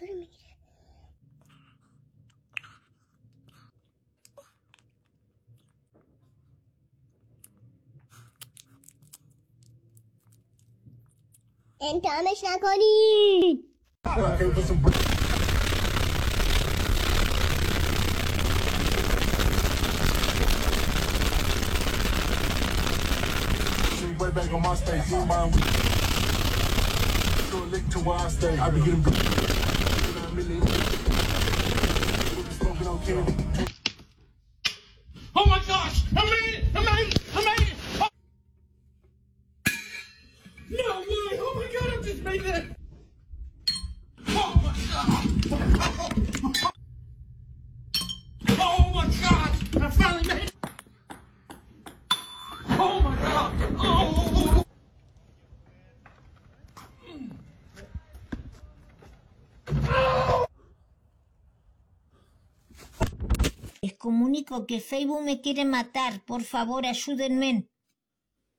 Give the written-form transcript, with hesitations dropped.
امتحانش نکنید. Way back on my stage, you mind we go lick to where I stay. I be getting smoking on candy. Oh my gosh! I made it! I made it! I made it! Oh. No way! Oh my god! I just made it! Oh my god! Oh my god! I finally made it! Oh my god! Oh! Les comunico que Facebook me quiere matar. Por favor, ayúdenme.